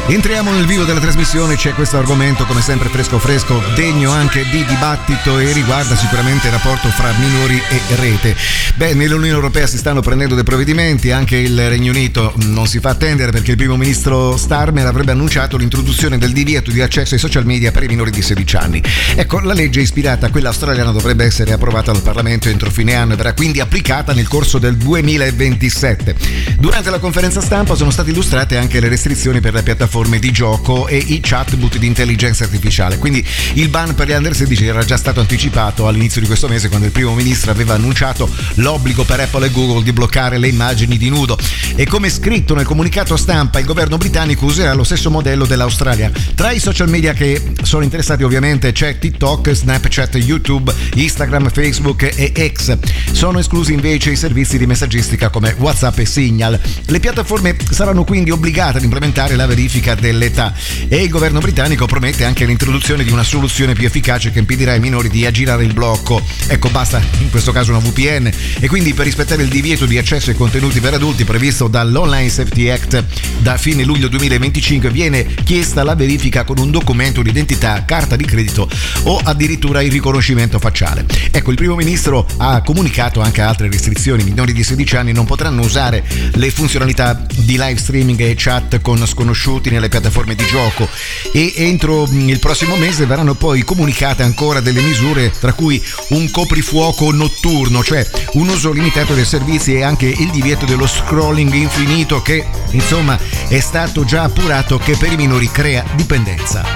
Entriamo nel vivo della trasmissione, c'è questo argomento come sempre fresco, degno anche di dibattito e riguarda sicuramente il rapporto fra minori e rete. Nell'Unione Europea si stanno prendendo dei provvedimenti, anche il Regno Unito non si fa attendere perché il primo ministro Starmer avrebbe annunciato l'introduzione del divieto di accesso ai social media per i minori di 16 anni. Ecco, la legge ispirata a quella australiana dovrebbe essere approvata dal Parlamento entro fine anno e verrà quindi applicata nel corso del 2027. Durante la conferenza stampa sono state illustrate anche le restrizioni per le piattaforme di gioco e i chatbot di intelligenza artificiale. Quindi il ban per gli under 16 era già stato anticipato all'inizio di questo mese, quando il primo ministro aveva annunciato l'obbligo per Apple e Google di bloccare le immagini di nudo. E come scritto nel comunicato stampa, il governo britannico userà lo stesso modello dell'Australia. Tra i social media che sono interessati ovviamente c'è TikTok, Snapchat, YouTube, Instagram, Facebook e X. Sono esclusi invece i servizi di messaggistica come WhatsApp e Signal. Le piattaforme saranno quindi obbligate ad implementare la verifica dell'età e il governo britannico promette anche l'introduzione di una soluzione più efficace che impedirà ai minori di aggirare il blocco. Ecco, basta in questo caso una VPN. E quindi, per rispettare il divieto di accesso ai contenuti per adulti previsto dall'Online Safety Act da fine luglio 2025, viene chiesta la verifica con un documento di identità, carta di credito o addirittura il riconoscimento facciale. Ecco, il primo ministro ha comunicato anche altre restrizioni. I minori di 16 anni non potranno usare le funzionalità di live streaming e chat con sconosciuti nelle piattaforme di gioco, e entro il prossimo mese verranno poi comunicate ancora delle misure, tra cui un coprifuoco notturno, cioè un uso limitato dei servizi, e anche il divieto dello scrolling infinito che insomma è stato già appurato che per i minori crea dipendenza.